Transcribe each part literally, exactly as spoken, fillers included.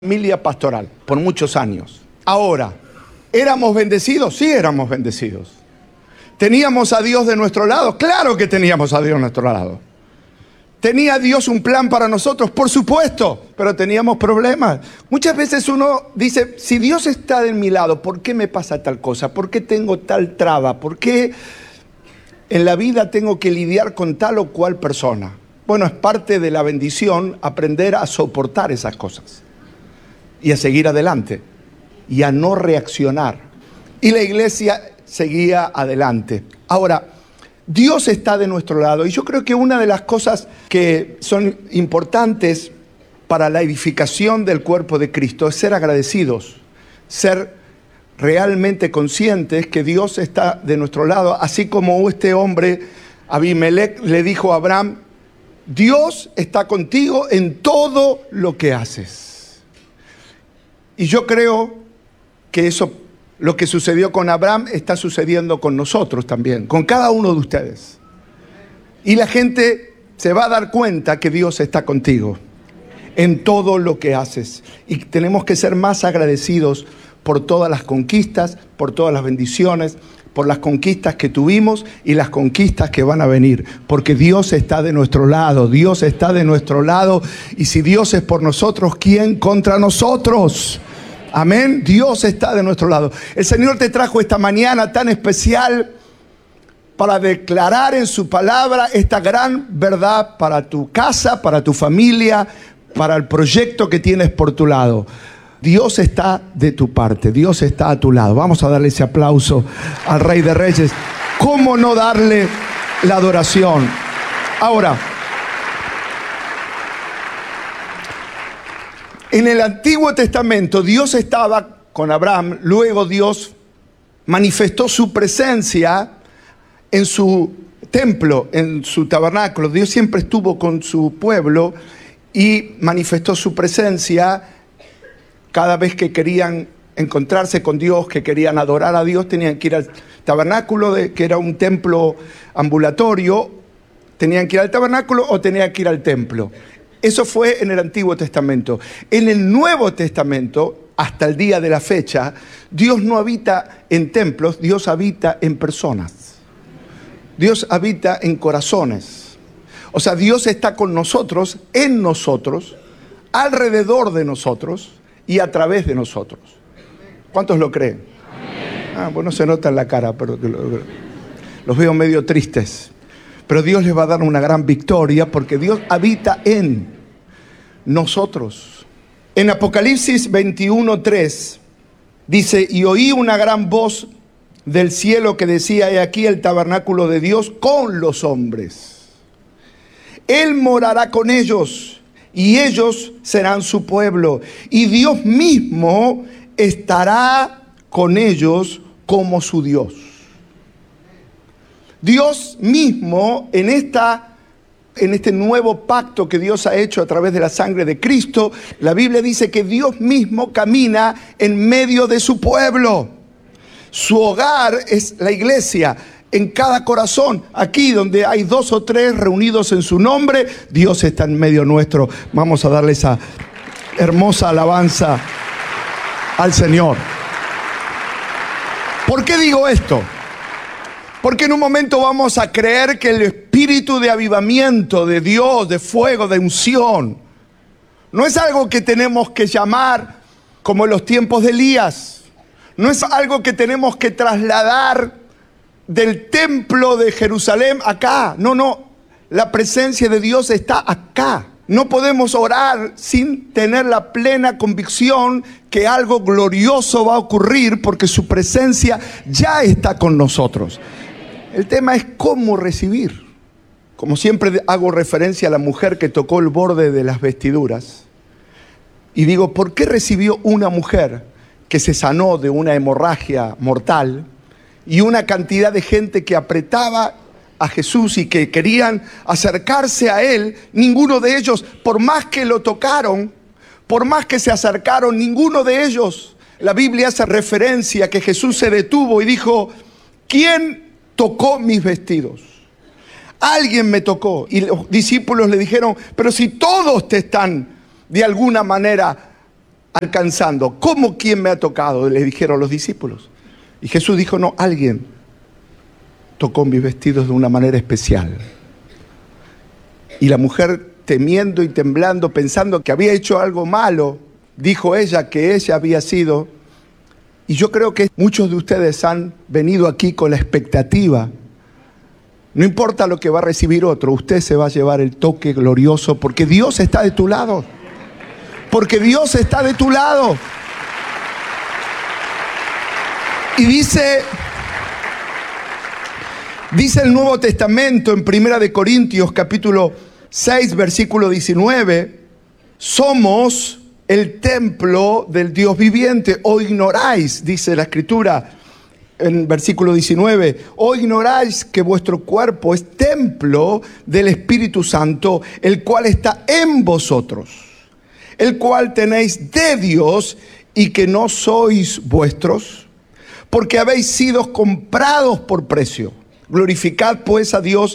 Familia pastoral por muchos años. Ahora, ¿éramos bendecidos? Sí, éramos bendecidos. ¿Teníamos a Dios de nuestro lado? Claro que teníamos a Dios de nuestro lado. ¿Tenía Dios un plan para nosotros? Por supuesto, pero teníamos problemas. Muchas veces uno dice, si Dios está de mi lado, ¿por qué me pasa tal cosa? ¿Por qué tengo tal traba? ¿Por qué en la vida tengo que lidiar con tal o cual persona? Bueno, es parte de la bendición aprender a soportar esas cosas y a seguir adelante y a no reaccionar. Y la iglesia seguía adelante. Ahora, Dios está de nuestro lado y yo creo que una de las cosas que son importantes para la edificación del cuerpo de Cristo es ser agradecidos, ser realmente conscientes que Dios está de nuestro lado, así como este hombre, Abimelech, le dijo a Abraham, Dios está contigo en todo lo que haces. Y yo creo que eso, lo que sucedió con Abraham, está sucediendo con nosotros también, con cada uno de ustedes. Y la gente se va a dar cuenta que Dios está contigo en todo lo que haces. Y tenemos que ser más agradecidos por todas las conquistas, por todas las bendiciones, por las conquistas que tuvimos y las conquistas que van a venir. Porque Dios está de nuestro lado, Dios está de nuestro lado. Y si Dios es por nosotros, ¿quién contra nosotros? Amén, Dios está de nuestro lado. El Señor te trajo esta mañana tan especial para declarar en su palabra esta gran verdad para tu casa, para tu familia, para el proyecto que tienes por tu lado. Dios está de tu parte, Dios está a tu lado. Vamos a darle ese aplauso al Rey de Reyes. ¿Cómo no darle la adoración? Ahora, en el Antiguo Testamento Dios estaba con Abraham, luego Dios manifestó su presencia en su templo, en su tabernáculo. Dios siempre estuvo con su pueblo y manifestó su presencia cada vez que querían encontrarse con Dios, que querían adorar a Dios, tenían que ir al tabernáculo, de, que era un templo ambulatorio, tenían que ir al tabernáculo o tenían que ir al templo. Eso fue en el Antiguo Testamento. En el Nuevo Testamento, hasta el día de la fecha, Dios no habita en templos, Dios habita en personas. Dios habita en corazones. O sea, Dios está con nosotros, en nosotros, alrededor de nosotros y a través de nosotros. ¿Cuántos lo creen? Ah, bueno, se nota en la cara, pero los veo medio tristes. Pero Dios les va a dar una gran victoria porque Dios habita en nosotros. En Apocalipsis veintiuno tres dice, y oí una gran voz del cielo que decía, he aquí el tabernáculo de Dios con los hombres. Él morará con ellos y ellos serán su pueblo. Y Dios mismo estará con ellos como su Dios. Dios mismo en, esta, en este nuevo pacto que Dios ha hecho a través de la sangre de Cristo, la Biblia dice que Dios mismo camina en medio de su pueblo. Su hogar es la iglesia. En cada corazón, aquí donde hay dos o tres reunidos en su nombre, Dios está en medio nuestro. Vamos a darle esa hermosa alabanza al Señor. ¿Por qué digo esto? Porque en un momento vamos a creer que el espíritu de avivamiento de Dios, de fuego, de unción, no es algo que tenemos que llamar como en los tiempos de Elías. No es algo que tenemos que trasladar del templo de Jerusalén acá. No, no. La presencia de Dios está acá. No podemos orar sin tener la plena convicción que algo glorioso va a ocurrir porque su presencia ya está con nosotros. El tema es cómo recibir. Como siempre hago referencia a la mujer que tocó el borde de las vestiduras. Y digo, ¿por qué recibió una mujer que se sanó de una hemorragia mortal y una cantidad de gente que apretaba a Jesús y que querían acercarse a Él? Ninguno de ellos, por más que lo tocaron, por más que se acercaron, ninguno de ellos, la Biblia hace referencia que Jesús se detuvo y dijo, ¿quién tocó mis vestidos? Alguien me tocó. Y los discípulos le dijeron, pero si todos te están de alguna manera alcanzando. ¿Cómo quién me ha tocado?, le dijeron los discípulos. Y Jesús dijo, no, alguien tocó mis vestidos de una manera especial. Y la mujer, temiendo y temblando, pensando que había hecho algo malo, dijo ella que ella había sido. Y yo creo que muchos de ustedes han venido aquí con la expectativa. No importa lo que va a recibir otro, usted se va a llevar el toque glorioso porque Dios está de tu lado. Porque Dios está de tu lado. Y dice, dice el Nuevo Testamento en Primera de Corintios capítulo seis, versículo diecinueve, somos el templo del Dios viviente. ¿O ignoráis?, dice la Escritura en versículo diecinueve, ¿o ignoráis que vuestro cuerpo es templo del Espíritu Santo, el cual está en vosotros, el cual tenéis de Dios y que no sois vuestros? Porque habéis sido comprados por precio. Glorificad pues a Dios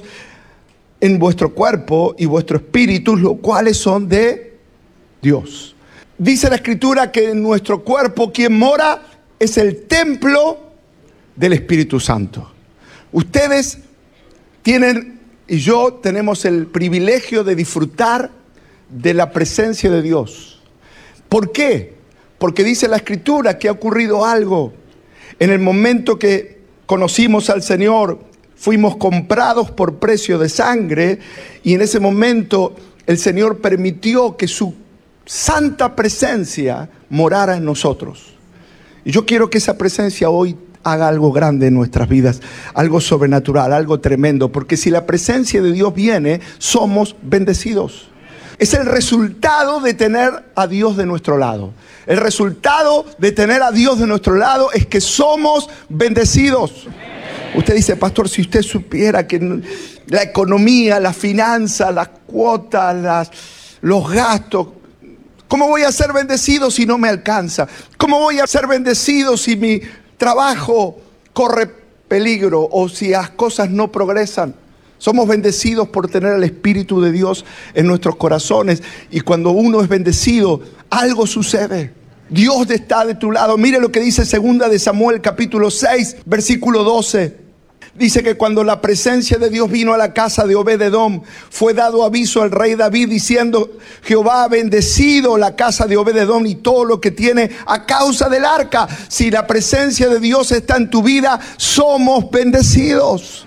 en vuestro cuerpo y vuestro espíritu, los cuales son de Dios. Dice la Escritura que en nuestro cuerpo quien mora es el templo del Espíritu Santo. Ustedes tienen y yo tenemos el privilegio de disfrutar de la presencia de Dios. ¿Por qué? Porque dice la Escritura que ha ocurrido algo. En el momento que conocimos al Señor, fuimos comprados por precio de sangre, y en ese momento el Señor permitió que su santa presencia morara en nosotros. Y yo quiero que esa presencia hoy haga algo grande en nuestras vidas, algo sobrenatural, algo tremendo, porque si la presencia de Dios viene, somos bendecidos. Es el resultado de tener a Dios de nuestro lado. El resultado de tener a Dios de nuestro lado es que somos bendecidos. Usted dice, pastor, si usted supiera que la economía, la finanza, las cuotas, las, los gastos, ¿cómo voy a ser bendecido si no me alcanza? ¿Cómo voy a ser bendecido si mi trabajo corre peligro o si las cosas no progresan? Somos bendecidos por tener el Espíritu de Dios en nuestros corazones, y cuando uno es bendecido, algo sucede. Dios está de tu lado. Mire lo que dice segunda de Samuel capítulo seis, versículo doce. Dice que cuando la presencia de Dios vino a la casa de Obed-edom, fue dado aviso al rey David diciendo, Jehová ha bendecido la casa de Obed-edom y todo lo que tiene a causa del arca. Si la presencia de Dios está en tu vida, somos bendecidos.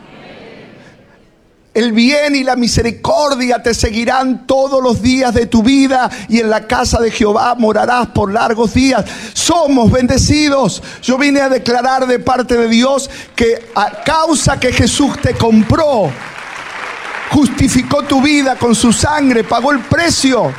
El bien y la misericordia te seguirán todos los días de tu vida, y en la casa de Jehová morarás por largos días. Somos bendecidos. Yo vine a declarar de parte de Dios que a causa que Jesús te compró, justificó tu vida con su sangre, pagó el precio,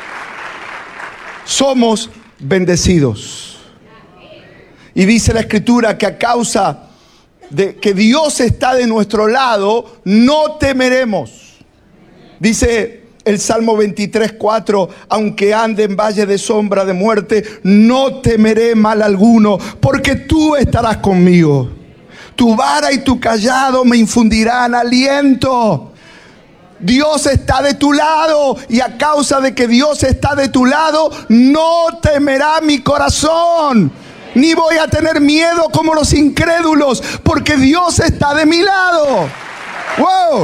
somos bendecidos. Y dice la Escritura que a causa de que Dios está de nuestro lado, no temeremos. Dice el Salmo veintitrés, cuatro, aunque ande en valle de sombra de muerte, no temeré mal alguno, porque tú estarás conmigo. Tu vara y tu cayado me infundirán aliento. Dios está de tu lado, y a causa de que Dios está de tu lado, no temerá mi corazón. Ni voy a tener miedo como los incrédulos, porque Dios está de mi lado. ¡Wow!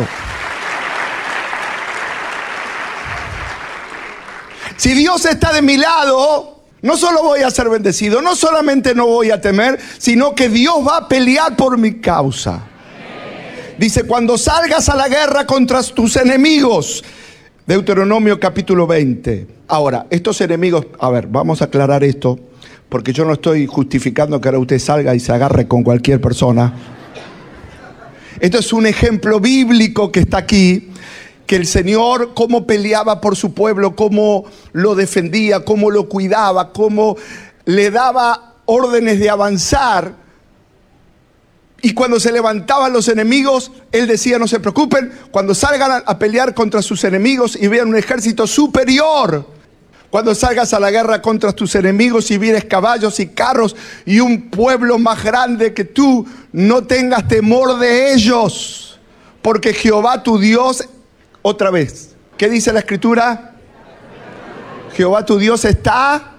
Si Dios está de mi lado, no solo voy a ser bendecido, no solamente no voy a temer, sino que Dios va a pelear por mi causa. Dice, cuando salgas a la guerra contra tus enemigos. Deuteronomio capítulo veinte. Ahora, estos enemigos, a ver, vamos a aclarar esto, porque yo no estoy justificando que ahora usted salga y se agarre con cualquier persona. Esto es un ejemplo bíblico que está aquí, que el Señor cómo peleaba por su pueblo, cómo lo defendía, cómo lo cuidaba, cómo le daba órdenes de avanzar. Y cuando se levantaban los enemigos, Él decía, no se preocupen, cuando salgan a pelear contra sus enemigos y vean un ejército superior, cuando salgas a la guerra contra tus enemigos y vienes caballos y carros y un pueblo más grande que tú, no tengas temor de ellos, porque Jehová tu Dios, otra vez, ¿qué dice la Escritura? Jehová tu Dios está